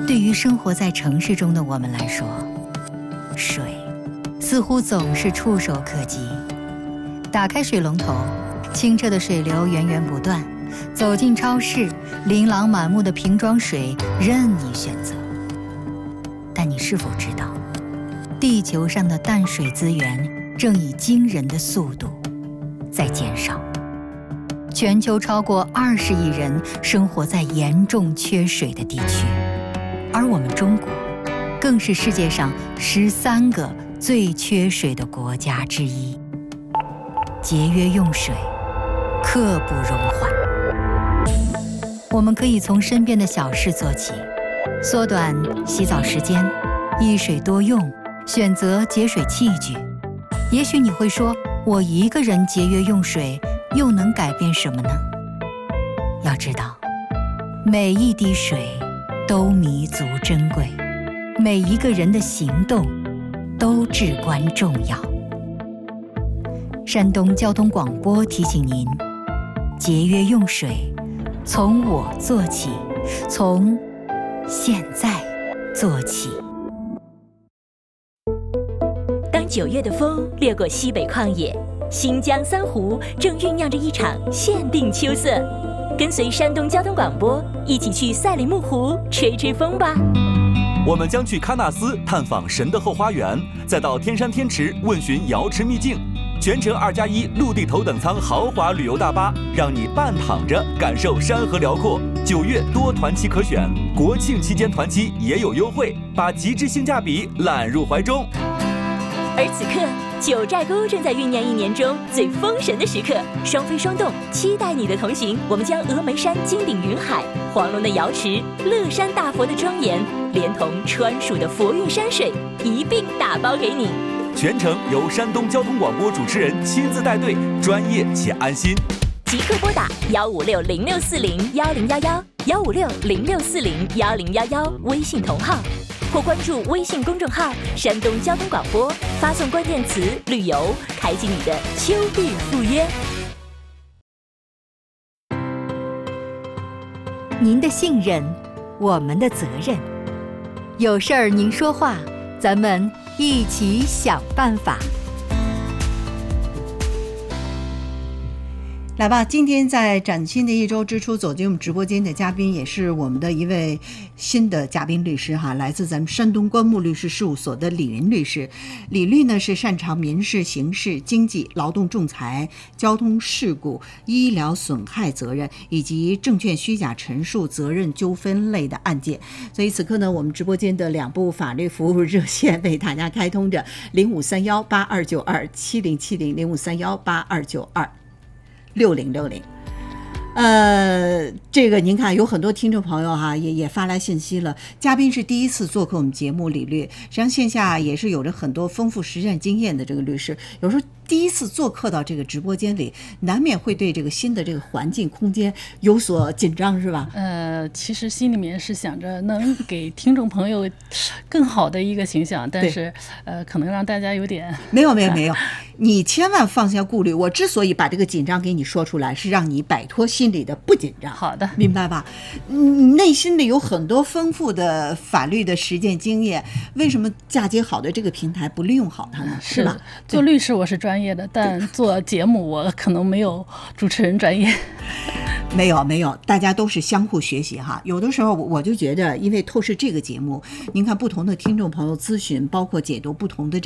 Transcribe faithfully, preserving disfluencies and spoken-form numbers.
对于生活在城市中的我们来说，水似乎总是触手可及。打开水龙头，清澈的水流源源不断；走进超市，琳琅满目的瓶装水任你选择。但你是否知道，地球上的淡水资源正以惊人的速度在减少？全球超过二十亿人生活在严重缺水的地区，而我们中国更是世界上十三个最缺水的国家之一。节约用水，刻不容缓。我们可以从身边的小事做起，缩短洗澡时间，一水多用，选择节水器具。也许你会说，我一个人节约用水又能改变什么呢？要知道，每一滴水都弥足珍贵，每一个人的行动都至关重要。山东交通广播提醒您，节约用水，从我做起，从现在做起。 当九月的风掠过西北旷野，新疆三湖正酝酿着一场限定秋色。跟随山东交通广播一起去赛里木湖吹吹风吧。 我们将去喀纳斯探访神的后花园，再到天山天池问询瑶池秘境。全程二加一陆地头等舱豪华旅游大巴，让你半躺着感受山河辽阔。九月多团期可选，国庆期间团期也有优惠，把极致性价比揽入怀中。 而此刻，九寨沟正在酝酿一年中最封神的时刻，双飞双动，期待你的同行。我们将峨眉山金顶云海、黄龙的瑶池、乐山大佛的庄严，连同川蜀的佛韵山水一并打包给你。 全程由山东交通广播主持人亲自带队，专业且安心。 即刻拨打幺五六零六四零幺零幺幺幺五六零六四零幺零幺幺微信同号，或关注微信公众号山东交通广播，发送关键词旅游，开启你的秋日赴约。 您的信任，我们的责任。有事儿您说话，咱们一起想办法。 来吧，今天在崭新的一周之初走进我们直播间的嘉宾，也是我们的一位新的嘉宾律师哈，来自咱们山东关牧律师事务所的李云律师。李律呢是擅长民事、刑事、经济、劳动仲裁、交通事故、医疗损害责任以及证券虚假陈述责任纠纷类的案件。所以此刻呢，我们直播间的两部法律服务热线为大家开通着零五三幺八二九二七零七零零五三幺八二九二六零六零。呃，这个您看，有很多听众朋友哈，也也发来信息了。嘉宾是第一次做客我们节目，李律，实际上线下也是有着很多丰富实战经验的这个律师，有时候第一次做客到这个直播间里，难免会对这个新的这个环境空间有所紧张，是吧？ 呃，其实心里面是想着能给听众朋友更好的一个形象，但是呃，可能让大家有点没有没有没有，你千万放下顾虑。我之所以把这个紧张给你说出来，是让你摆脱心里的不紧张。 好的， 明白吧？你内心里有很多丰富的法律的实践经验，为什么嫁接好的这个平台不利用好它呢？是, 是吧？ 做律师我是专业的，但做节目我可能没有主持人专业。 没有没有，大家都是相互学习哈。有的时候我就觉得，因为透视这个节目，您看不同的听众朋友咨询，包括解读不同的